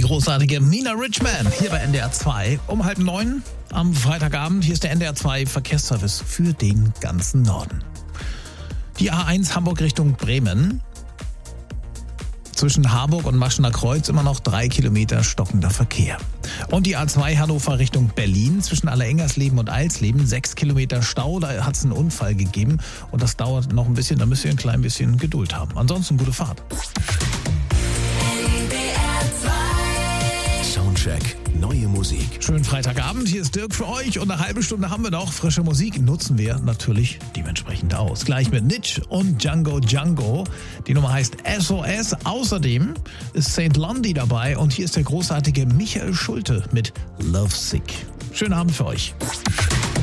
großartige Nina Richman hier bei NDR 2 um 8:30 am Freitagabend. Hier ist der NDR 2 Verkehrsservice für den ganzen Norden. Die A1 Hamburg Richtung Bremen. Zwischen Harburg und Maschener Kreuz immer noch 3 Kilometer stockender Verkehr. Und die A2 Hannover Richtung Berlin zwischen Allerengersleben und Eilsleben 6 Kilometer Stau. Da hat es einen Unfall gegeben und das dauert noch ein bisschen. Da müsst ihr ein klein bisschen Geduld haben. Ansonsten gute Fahrt. Soundcheck, neue Musik. Schönen Freitagabend, hier ist Dirk für euch und eine halbe Stunde haben wir noch. Frische Musik nutzen wir natürlich dementsprechend aus. Gleich mit Nitch und Django Django. Die Nummer heißt SOS. Außerdem ist St. Lundy dabei und hier ist der großartige Michael Schulte mit Lovesick. Schönen Abend für euch.